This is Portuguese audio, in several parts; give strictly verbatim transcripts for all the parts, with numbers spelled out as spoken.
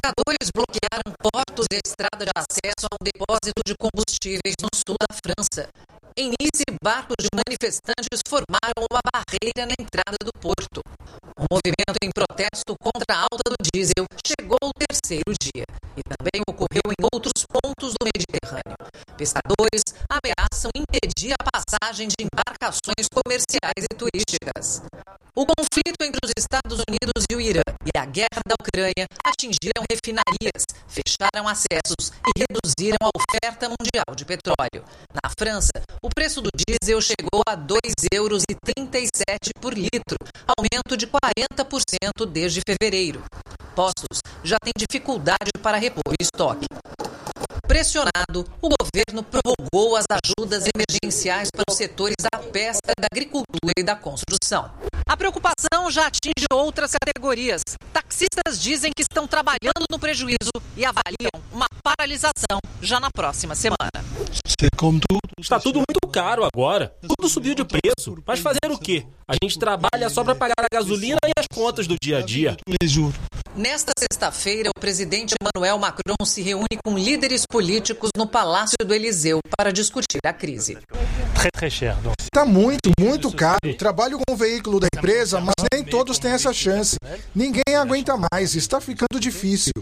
Pescadores bloquearam portos e estrada de acesso a um depósito de combustíveis no sul da França. Em Nice, barcos de manifestantes formaram uma barreira na entrada do porto. O movimento em protesto contra a alta do diesel chegou ao terceiro dia e também ocorreu em outros pontos do Mediterrâneo. Pescadores ameaçam impedir a passagem de embarcações comerciais e turísticas. O conflito entre os Estados Unidos e o Irã e a guerra da Ucrânia atingiram refinarias, fecharam acessos e reduziram a oferta mundial de petróleo. Na França, o preço do diesel chegou a dois euros e trinta e sete por litro, aumento de quarenta por cento desde fevereiro. Postos já têm dificuldade para repor o estoque. Pressionado, o governo prorrogou as ajudas emergenciais para os setores da pesca, da agricultura e da construção. A preocupação já atinge outras categorias. Taxistas dizem que estão trabalhando no prejuízo e avaliam uma paralisação já na próxima semana. Está tudo muito caro agora. Tudo subiu de preço. Mas fazer o quê? A gente trabalha só para pagar a gasolina e as contas do dia a dia. Nesta sexta-feira, o presidente Emmanuel Macron se reúne com líderes políticos no Palácio do Eliseu para discutir a crise. Está muito, muito caro. Trabalho com o veículo da empresa, mas nem todos têm essa chance. Ninguém aguenta mais. Está ficando difícil.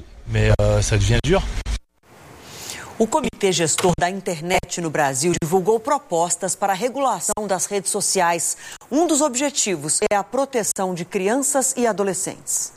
O Comitê Gestor da Internet no Brasil divulgou propostas para a regulação das redes sociais. Um dos objetivos é a proteção de crianças e adolescentes.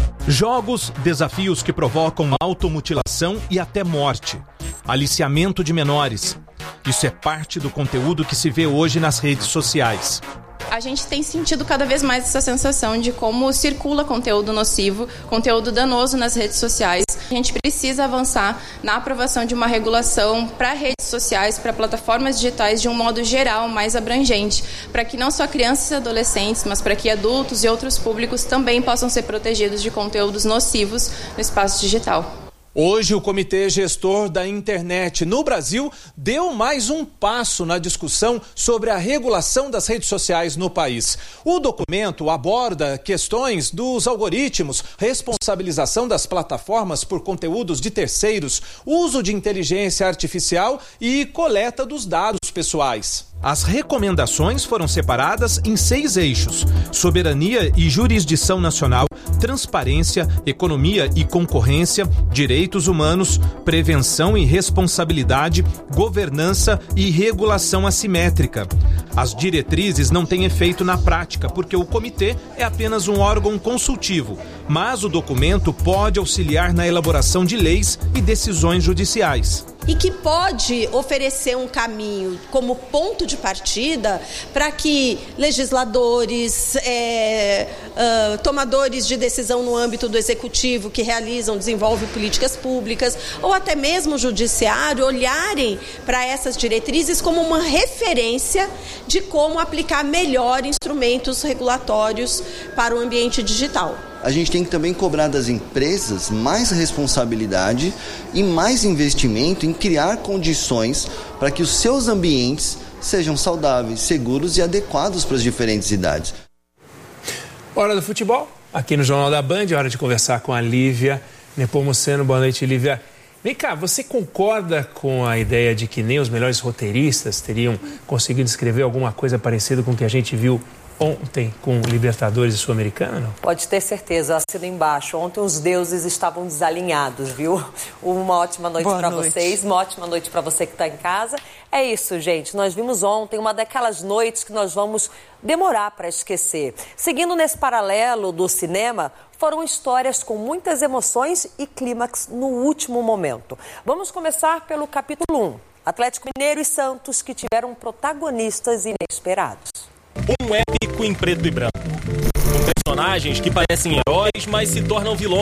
Jogos, desafios que provocam automutilação e até morte. Aliciamento de menores. Isso é parte do conteúdo que se vê hoje nas redes sociais. A gente tem sentido cada vez mais essa sensação de como circula conteúdo nocivo, conteúdo danoso nas redes sociais. A gente precisa avançar na aprovação de uma regulação para redes sociais, para plataformas digitais de um modo geral, mais abrangente, para que não só crianças e adolescentes, mas para que adultos e outros públicos também possam ser protegidos de conteúdos nocivos no espaço digital. Hoje, o Comitê Gestor da Internet no Brasil deu mais um passo na discussão sobre a regulação das redes sociais no país. O documento aborda questões dos algoritmos, responsabilização das plataformas por conteúdos de terceiros, uso de inteligência artificial e coleta dos dados pessoais. As recomendações foram separadas em seis eixos: soberania e jurisdição nacional, transparência, economia e concorrência, direitos humanos, prevenção e responsabilidade, governança e regulação assimétrica. As diretrizes não têm efeito na prática, porque o comitê é apenas um órgão consultivo, mas o documento pode auxiliar na elaboração de leis e decisões judiciais. E que pode oferecer um caminho como ponto de partida para que legisladores, é, uh, tomadores de decisão no âmbito do executivo que realizam, desenvolvem políticas públicas, ou até mesmo o judiciário, olharem para essas diretrizes como uma referência de como aplicar melhor instrumentos regulatórios para o ambiente digital. A gente tem que também cobrar das empresas mais responsabilidade e mais investimento em criar condições para que os seus ambientes sejam saudáveis, seguros e adequados para as diferentes idades. Hora do futebol, aqui no Jornal da Band, hora de conversar com a Lívia Nepomuceno. Boa noite, Lívia. Vem cá, você concorda com a ideia de que nem os melhores roteiristas teriam conseguido escrever alguma coisa parecida com o que a gente viu ontem com Libertadores e Sul-Americana, não? Pode ter certeza, assino embaixo. Ontem os deuses estavam desalinhados, viu? Uma ótima noite para vocês, uma ótima noite para você que está em casa. É isso, gente. Nós vimos ontem uma daquelas noites que nós vamos demorar para esquecer. Seguindo nesse paralelo do cinema, foram histórias com muitas emoções e clímax no último momento. Vamos começar pelo capítulo um. Atlético Mineiro e Santos, que tiveram protagonistas inesperados. Um épico em preto e branco, com personagens que parecem heróis, mas se tornam vilões